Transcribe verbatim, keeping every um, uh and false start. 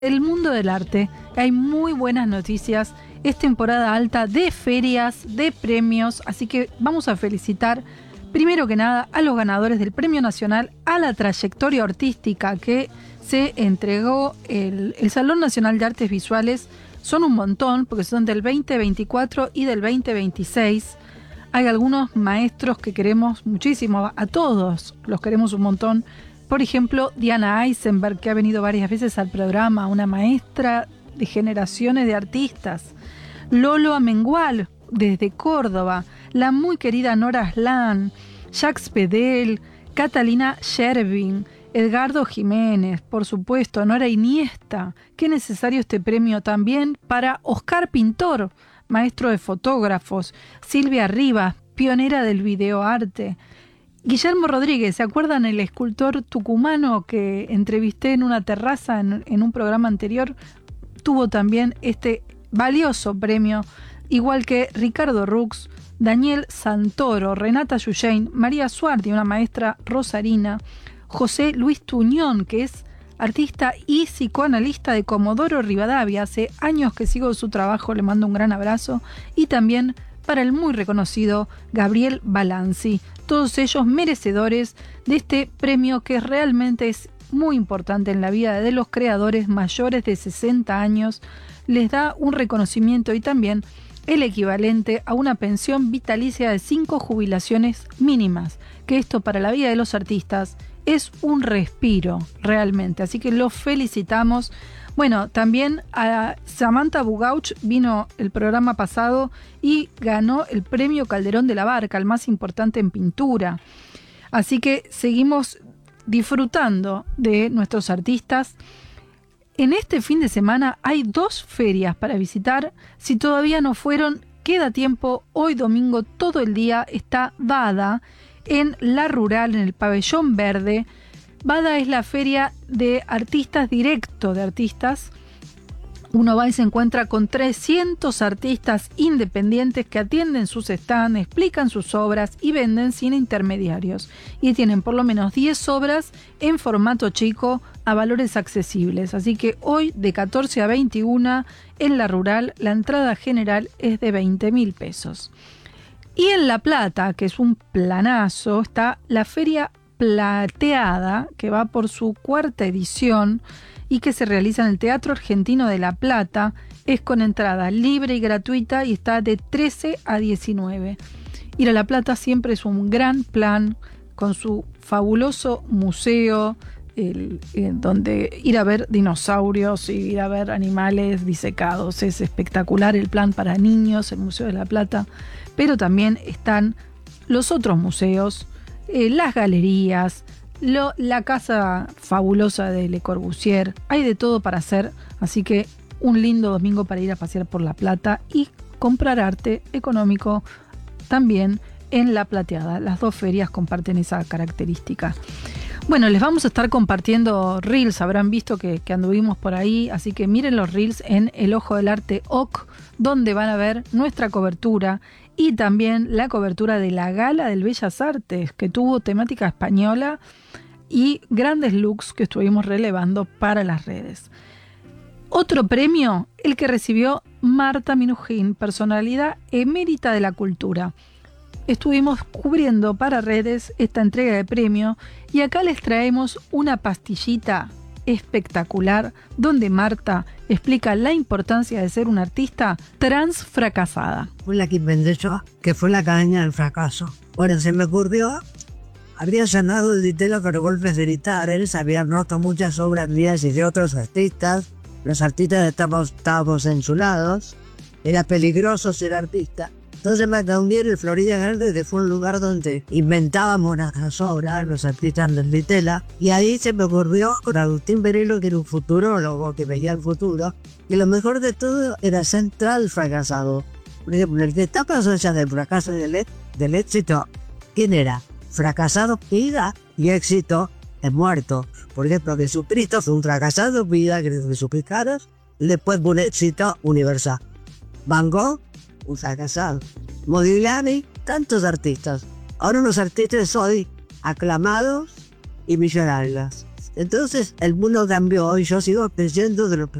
El mundo del arte, hay muy buenas noticias, es temporada alta de ferias, de premios, así que vamos a felicitar primero que nada a los ganadores del Premio Nacional a la Trayectoria Artística que se entregó el, el Salón Nacional de Artes Visuales. Son un montón, porque son del veinte veinticuatro y del veinte veintiséis. Hay algunos maestros que queremos muchísimo, a todos los queremos un montón. Por ejemplo, Diana Eisenberg, que ha venido varias veces al programa, una maestra de generaciones de artistas. Lolo Amengual, desde Córdoba. La muy querida Nora Aslan, Jacques Pedel, Catalina Shervin, Edgardo Jiménez, por supuesto, Nora Iniesta. Qué necesario este premio también para Oscar Pintor, maestro de fotógrafos. Silvia Rivas, pionera del videoarte. Guillermo Rodríguez, ¿se acuerdan el escultor tucumano que entrevisté en una terraza en, en un programa anterior? Tuvo también este valioso premio, igual que Ricardo Rux, Daniel Santoro, Renata Yuyein, María Suardi, una maestra rosarina, José Luis Tuñón, que es artista y psicoanalista de Comodoro Rivadavia. Hace años que sigo su trabajo, le mando un gran abrazo. Y también para el muy reconocido Gabriel Balanzi. Todos ellos merecedores de este premio que realmente es muy importante en la vida de los creadores mayores de sesenta años. Les da un reconocimiento y también el equivalente a una pensión vitalicia de cinco jubilaciones mínimas, que esto para la vida de los artistas es un respiro realmente, así que los felicitamos. Bueno, también a Samantha Bugauch vino el programa pasado y ganó el premio Calderón de la Barca, el más importante en pintura. Así que seguimos disfrutando de nuestros artistas. En este fin de semana hay dos ferias para visitar. Si todavía no fueron, queda tiempo. Hoy domingo todo el día está Bada en La Rural, en el Pabellón Verde. Bada es la feria de artistas, directo de artistas. Uno va y se encuentra con trescientos artistas independientes que atienden sus stands, explican sus obras y venden sin intermediarios. Y tienen por lo menos diez obras en formato chico a valores accesibles. Así que hoy de catorce a veintiuna en La Rural la entrada general es de veinte mil pesos. Y en La Plata, que es un planazo, está la Feria Plateada, que va por su cuarta edición y que se realiza en el Teatro Argentino de La Plata. Es con entrada libre y gratuita y está de trece a diecinueve. Ir a La Plata siempre es un gran plan, con su fabuloso museo, el, el, donde ir a ver dinosaurios y ir a ver animales disecados. Es espectacular el plan para niños, el Museo de La Plata, pero también están los otros museos, eh, las galerías, lo, la casa fabulosa de Le Corbusier. Hay de todo para hacer, así que un lindo domingo para ir a pasear por La Plata y comprar arte económico también en La Plateada. Las dos ferias comparten esa característica. Bueno, les vamos a estar compartiendo reels, habrán visto que, que anduvimos por ahí, así que miren los reels en El Ojo del Arte O C, donde van a ver nuestra cobertura y también la cobertura de la Gala del Bellas Artes, que tuvo temática española y grandes looks que estuvimos relevando para las redes. Otro premio, el que recibió Marta Minujín, personalidad emérita de la cultura. Estuvimos cubriendo para redes esta entrega de premio y acá les traemos una pastillita espectacular donde Marta explica la importancia de ser una artista trans fracasada. Fue la que inventé yo, que fue la Academia del Fracaso. Bueno, se me ocurrió, habría llenado el ditelo con golpes de guitarras, habían roto muchas obras mías y de otros artistas. Los artistas estábamos, estábamos ensulados, era peligroso ser artista. Entonces me reuní en el Florida Grande, que fue un lugar donde inventábamos nuestras obras, los artistas del Vitela, y ahí se me ocurrió con Agustín Perello, que era un futurólogo que veía el futuro, que lo mejor de todo era central fracasado. Por ejemplo, el que está pasando ya del fracaso y del, del éxito, ¿quién era? Fracasado, vida, y éxito es muerto. Por ejemplo, Jesucristo fue un fracasado, vida, que Jesucristo, después un éxito universal. Van Gogh, un fracasado. Modigliani, tantos artistas. Ahora los artistas hoy aclamados y millonarios. Entonces el mundo cambió y yo sigo creyendo de lo que